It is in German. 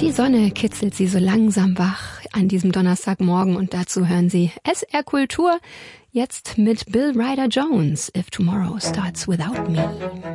Die Sonne kitzelt sie so langsam wach an diesem Donnerstagmorgen und dazu hören Sie SR Kultur, jetzt mit Bill Ryder Jones, If Tomorrow Starts Without Me.